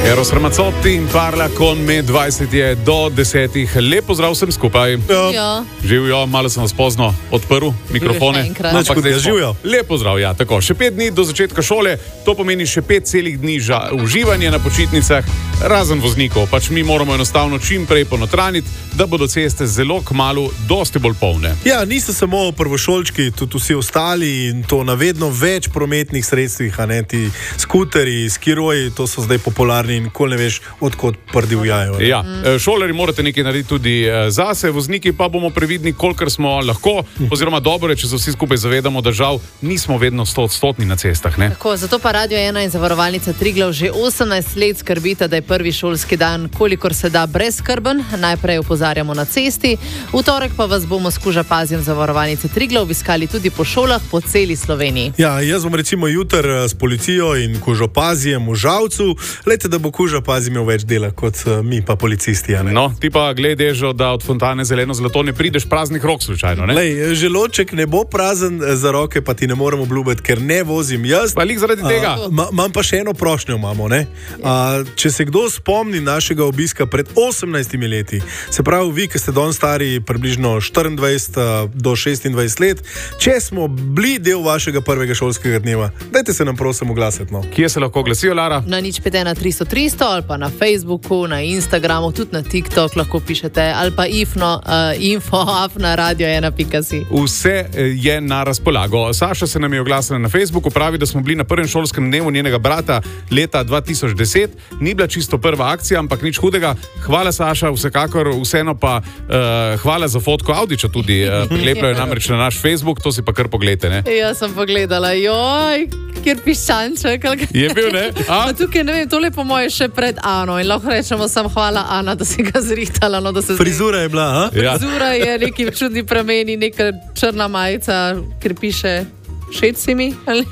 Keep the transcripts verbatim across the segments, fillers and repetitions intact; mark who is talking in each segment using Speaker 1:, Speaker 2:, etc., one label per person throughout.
Speaker 1: Eros Ramazzotti in Parla con me, dvajset je do desetih. Lep pozdrav vsem skupaj.
Speaker 2: Ja.
Speaker 1: Živijo, malo sem vas pozno odprl mikrofone.
Speaker 2: Ampak
Speaker 1: zdaj živijo. Lep pozdrav, ja, tako. Še pet dni do začetka šole, to pomeni še pet celih dni za uživanje na počitnicah, razen voznikov. Pač mi moramo enostavno čim prej ponotraniti, da bodo ceste zelo kmalu dosti bolj polne.
Speaker 3: Ja, niso samo prvošolčki, tudi vsi ostali in to na vedno več prometnih sredstvih, a ne ti skuteri, skiroji, to so zdaj popularni in ko ne veš, odkot prdivjajo.
Speaker 1: Ja, šolarji morate nekaj narediti tudi zase, vozniki pa bomo previdni, kolikor smo lahko, oziroma dobro je, če se vsi skupaj zavedamo, da žal nismo vedno stoodstotni na cestah. Ne?
Speaker 2: Tako, zato pa Radio ena in Zavarovalnica Triglav že osemnajst let skrbita, da je prvi šolski dan kolikor se da brezskrben. Najprej opozarjamo na cesti, v torek pa vas bomo s Kuža Pazjem Zavarovalnice Triglav obiskali tudi po šolah po celi Sloveniji.
Speaker 3: Ja, jaz bom recimo jutr s policijo in Kužo Pazjem v Žalcu, lejte, da bo Kuža Pazjem imel več dela kot mi pa policisti. Ja,
Speaker 1: no, ti pa glede, da od fontane zeleno zlato ne prideš praznih rok slučajno, ne?
Speaker 3: Lej, želoček ne bo prazen za roke, pa ti ne morem obljubiti, ker ne vozim jaz.
Speaker 1: Pa lik zaradi tega.
Speaker 3: Imam pa še eno prošnjo, imamo, ne? A, če se kdo spomni našega obiska pred osemnajstimi leti, se pravi vi, ki ste danes stari približno štiriindvajset do šestindvajset let, če smo bili del vašega prvega šolskega dneva, dajte se nam prosim oglasiti, no.
Speaker 1: Kje se lahko oglasijo, Lara?
Speaker 2: Na nič pet ena tristo tristo ali pa na Facebooku, na Instagramu, tudi na TikTok lahko pišete, ali pa ifno, uh, info afna radio ena pika si.
Speaker 1: Vse je na razpolago. Saša se nam je oglasila na Facebooku, pravi, da smo bili na prvem šolskem dnevu njenega brata leta dva tisoč deset. Ni bila čisto prva akcija, ampak nič hudega. Hvala, Saša, vsekakor, vseeno pa uh, hvala za fotko Audiča tudi. Uh, prilepljajo namreč na naš Facebook, to si pa kar pogledajte, ne?
Speaker 2: Jaz sem pogledala, joj, kjer piščanček.
Speaker 1: Je bil, ne?
Speaker 2: A? Tukaj, ne vem, tole po moje še pred Ano in lahko rečemo sam hvala, Ana, da si ga zrihtala. No, da se
Speaker 3: Frizura je bila, a?
Speaker 2: Ja. Frizura je, neki čudni prameni, neka črna majica, kjer piše šecimi.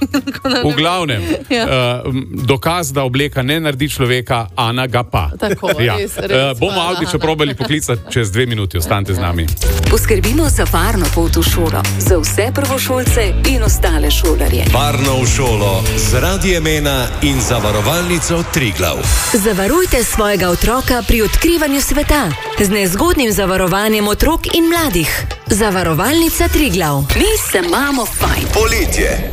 Speaker 1: V glavnem, ja. uh, dokaz, da obleka ne naredi človeka, Ana ga pa.
Speaker 2: Tako,
Speaker 1: ja.
Speaker 2: res, res.
Speaker 1: Uh, bomo Avdiča probali poklicati čez dve minuti, ostanite z nami.
Speaker 4: Poskrbimo za varno pot v šolo, za vse prvošolce in ostale šolarje.
Speaker 5: Varno v šolo z Radiem ena in Zavarovalnico Triglav.
Speaker 4: Zavarujte svojega otroka pri odkrivanju sveta z nezgodnim zavarovanjem otrok in mladih. Zavarovalnica Triglav. Mi se imamo fajn.
Speaker 5: Poletje.